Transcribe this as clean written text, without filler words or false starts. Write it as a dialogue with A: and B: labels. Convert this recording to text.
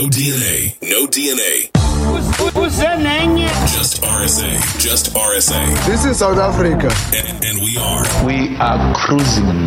A: No DNA. No DNA.
B: What's that name?
A: Just RSA. Just RSA.
C: This is South Africa.
A: And we are.
D: We are cruising.